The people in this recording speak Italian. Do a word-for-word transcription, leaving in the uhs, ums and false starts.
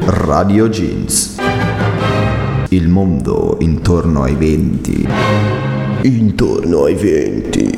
Radio Jeans. Il mondo intorno ai venti. Intorno ai venti.